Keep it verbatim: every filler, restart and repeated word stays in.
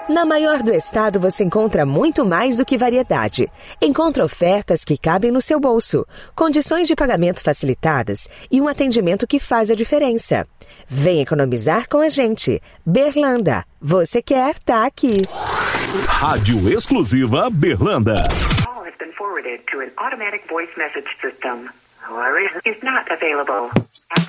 Na maior do estado você encontra muito mais do que variedade. Encontra ofertas que cabem no seu bolso, condições de pagamento facilitadas e um atendimento que faz a diferença. Vem economizar com a gente. Berlanda, você quer, tá aqui. Rádio Exclusiva Berlanda. Call has been forwarded to an automatic voice message system. However, is not available.